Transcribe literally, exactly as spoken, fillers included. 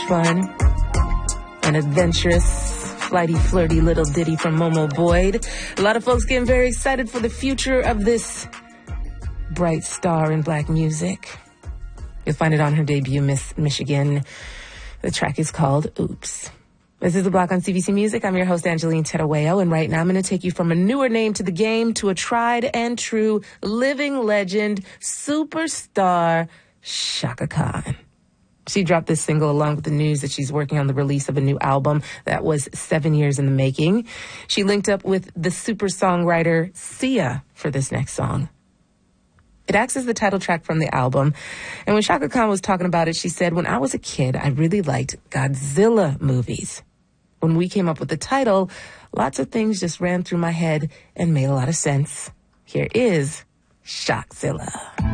fun, an adventurous, flighty, flirty little ditty from Momo Boyd. A lot of folks getting very excited for the future of this bright star in black music. You'll find it on her debut, Miss Michigan. The track is called Oops. This is The Block on C B C Music. I'm your host, Angeline Tedaweo, and right now I'm going to take you from a newer name to the game to a tried and true living legend, superstar, Chaka Khan. She dropped this single along with the news that she's working on the release of a new album that was seven years in the making. She linked up with the super songwriter Sia for this next song. It acts as the title track from the album. And when Chaka Khan was talking about it, she said, when I was a kid, I really liked Godzilla movies. When we came up with the title, lots of things just ran through my head and made a lot of sense. Here is Shockzilla.